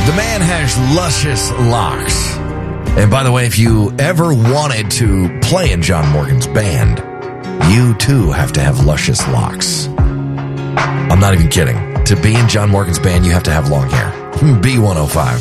The man has luscious locks. And by the way, if you ever wanted to play in John Morgan's band, you too have to have luscious locks. I'm not even kidding. To be in John Morgan's band, you have to have long hair. B105.